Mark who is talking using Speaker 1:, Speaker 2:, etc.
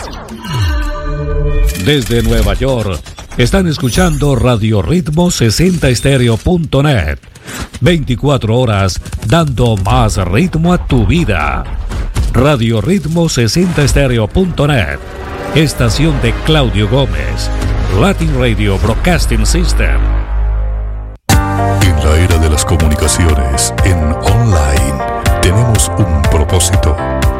Speaker 1: Desde Nueva York, están escuchando Radio Ritmo 60estéreo.net. 24 horas dando más ritmo a tu vida. Radio Ritmo 60estéreo.net. Estación de Claudio Gómez. Latin Radio Broadcasting System.
Speaker 2: En la era de las comunicaciones, en online, tenemos un propósito: